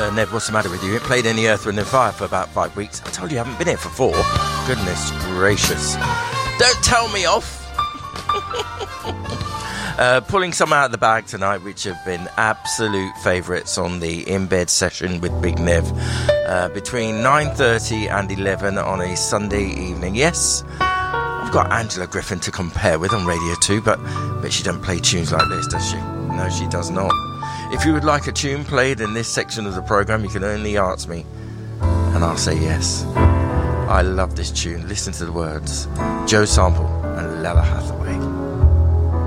Nev, what's the matter with you? You ain't played any Earth, Wind & Fire for about 5 weeks. I told you haven't been here for 4. Goodness gracious. Don't tell me off. Pulling some out of the bag tonight, which have been absolute favourites on the in-bed session with Big Nev. Between 9:30 and 11 on a Sunday evening. Yes, I've got Angela Griffin to compare with on Radio 2, but she don't play tunes like this, does she? No, she does not. If you would like a tune played in this section of the programme, you can only ask me, and I'll say yes. I love this tune. Listen to the words. Joe Sample and Lella Hathaway.